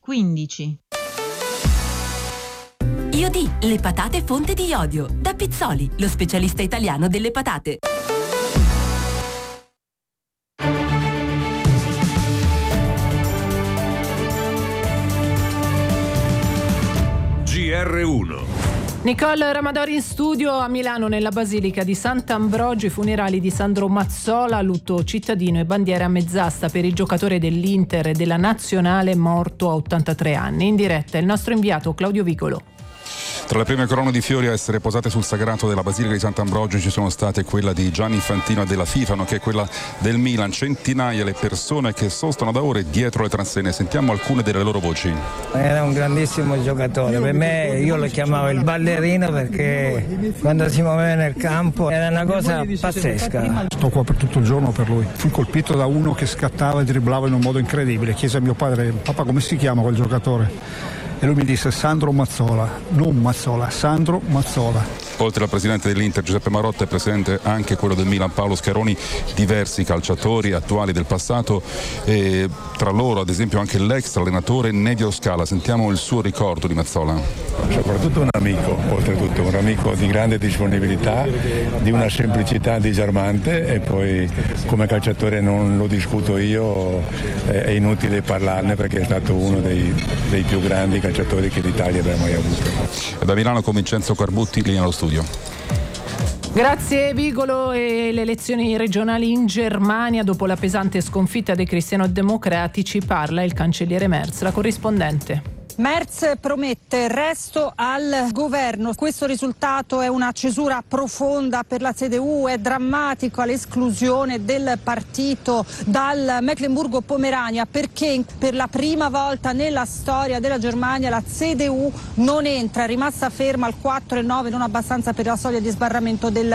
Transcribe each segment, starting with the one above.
15. Iodi, le patate fonte di iodio. Da Pizzoli, lo specialista italiano delle patate. GR1. Nicole Ramadori in studio. A Milano, nella Basilica di Sant'Ambrogio, i funerali di Sandro Mazzola, lutto cittadino e bandiera a mezz'asta per il giocatore dell'Inter e della Nazionale morto a 83 anni. In diretta il nostro inviato Claudio Vicolo. Tra le prime corone di fiori a essere posate sul sagrato della Basilica di Sant'Ambrogio ci sono state quella di Gianni Infantino e della FIFA, nonché quella del Milan. Centinaia le persone che sostano da ore dietro le transenne. Sentiamo alcune delle loro voci. Era un grandissimo giocatore, per me, io lo chiamavo il ballerino perché quando si muoveva nel campo era una cosa pazzesca. Sto qua per tutto il giorno per lui. Fui colpito da uno che scattava e dribblava in un modo incredibile. Chiese a mio padre: papà, come si chiama quel giocatore? E lui mi disse: Sandro Mazzola, non Mazzola, Sandro Mazzola. Oltre al presidente dell'Inter Giuseppe Marotta è presente anche quello del Milan Paolo Scaroni, diversi calciatori attuali del passato, e tra loro ad esempio anche l'ex allenatore Nevio Scala. Sentiamo il suo ricordo di Mazzola. Soprattutto un amico, oltretutto un amico di grande disponibilità, di una semplicità disarmante, e poi come calciatore non lo discuto io, è inutile parlarne perché è stato uno dei più grandi calciatori che l'Italia abbia mai avuto. E da Milano con Vincenzo Carbutti, linea allo studio. Grazie Vicolo. E le elezioni regionali in Germania, dopo la pesante sconfitta dei cristiano-democratici, parla il cancelliere Merz, la corrispondente. Merz promette resto al governo. Questo risultato è una cesura profonda per la CDU, è drammatico l'esclusione del partito dal Mecklenburgo-Pomerania, perché per la prima volta nella storia della Germania la CDU non entra, è rimasta ferma al 4,9, non abbastanza per la soglia di sbarramento del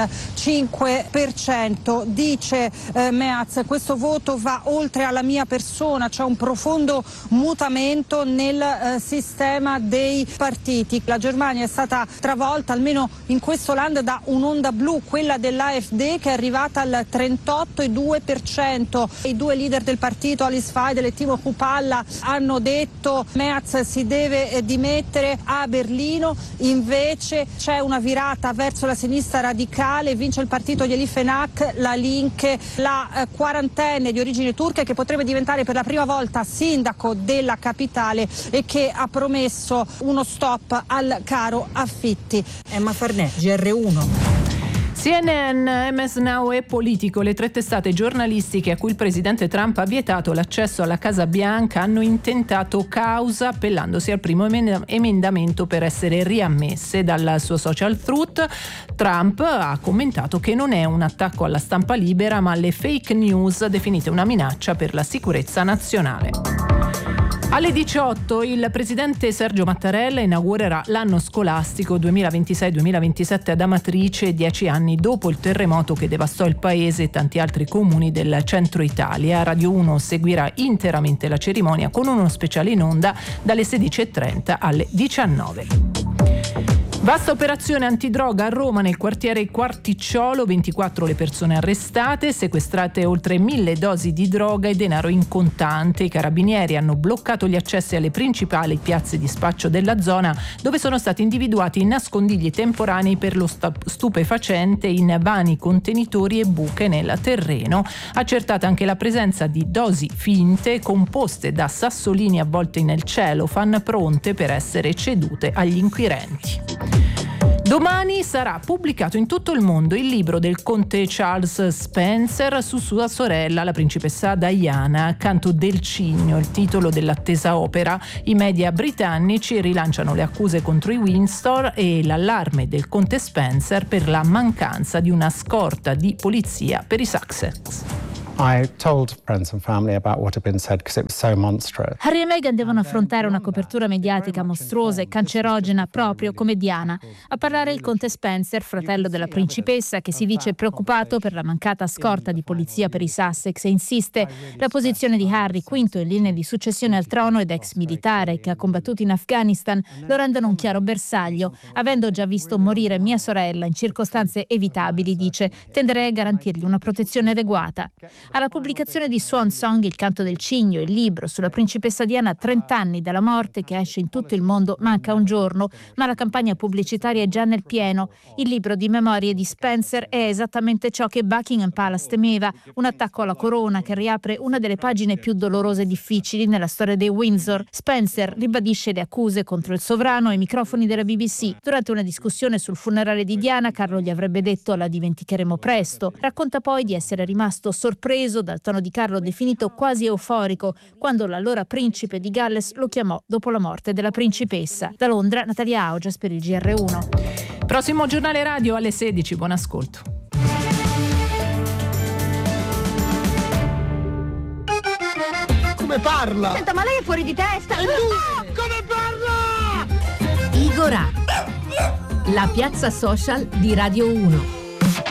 5%. Dice Merz, questo voto va oltre alla mia persona, c'è un profondo mutamento nel sistema dei partiti. La Germania è stata travolta, almeno in questo land, da un'onda blu, quella dell'AfD, che è arrivata al 38,2%. I due leader del partito, Alice Weidel e Timo Kruppalla, hanno detto Merz si deve dimettere. A Berlino invece c'è una virata verso la sinistra radicale, vince il partito di Elif Enak, la Linke, la quarantenne di origine turca, che potrebbe diventare per la prima volta sindaco della capitale e che ha promesso uno stop al caro affitti. Emma Farnè, GR1. CNN, MS Now e Politico, le tre testate giornalistiche a cui il presidente Trump ha vietato l'accesso alla Casa Bianca, hanno intentato causa appellandosi al primo emendamento per essere riammesse. Dal suo social Truth, Trump ha commentato che non è un attacco alla stampa libera, ma alle fake news definite una minaccia per la sicurezza nazionale. Alle 18 il presidente Sergio Mattarella inaugurerà l'anno scolastico 2026-2027 ad Amatrice, 10 anni dopo il terremoto che devastò il paese e tanti altri comuni del centro Italia. Radio 1 seguirà interamente la cerimonia con uno speciale in onda dalle 16:30 alle 19. Vasta operazione antidroga a Roma nel quartiere Quarticciolo, 24 le persone arrestate, sequestrate oltre 1000 dosi di droga e denaro in contante. I carabinieri hanno bloccato gli accessi alle principali piazze di spaccio della zona, dove sono stati individuati nascondigli temporanei per lo stupefacente in vani contenitori e buche nel terreno. Accertata anche la presenza di dosi finte composte da sassolini avvolti nel cellophane, pronte per essere cedute agli inquirenti. Domani sarà pubblicato in tutto il mondo il libro del conte Charles Spencer su sua sorella, la principessa Diana, Canto del Cigno, il titolo dell'attesa opera. I media britannici rilanciano le accuse contro i Windsor e l'allarme del conte Spencer per la mancanza di una scorta di polizia per i Sussex. I told friends and family about what had been said because it was so monstrous. Harry e Meghan devono affrontare una copertura mediatica mostruosa e cancerogena proprio come Diana. A parlare il conte Spencer, fratello della principessa, che si dice preoccupato per la mancata scorta di polizia per i Sussex e insiste: la posizione di Harry, quinto in linea di successione al trono ed ex militare che ha combattuto in Afghanistan, lo rendono un chiaro bersaglio. Avendo già visto morire mia sorella in circostanze evitabili, dice, tenderei a garantirgli una protezione adeguata. Alla pubblicazione di Swan Song, Il canto del cigno, il libro sulla principessa Diana a 30 anni dalla morte, che esce in tutto il mondo, manca un giorno, ma la campagna pubblicitaria è già nel pieno. Il libro di memorie di Spencer è esattamente ciò che Buckingham Palace temeva, un attacco alla corona che riapre una delle pagine più dolorose e difficili nella storia dei Windsor. Spencer ribadisce le accuse contro il sovrano ai microfoni della BBC. Durante una discussione sul funerale di Diana, Carlo gli avrebbe detto: la dimenticheremo presto. Racconta poi di essere rimasto sorpreso dal tono di Carlo, definito quasi euforico, quando l'allora principe di Galles lo chiamò dopo la morte della principessa. Da Londra, Natalia Augias per il GR1. Prossimo giornale radio alle 16, buon ascolto. Come parla? Senta, ma lei è fuori di testa! Come parla? Igorà, la piazza social di Radio 1.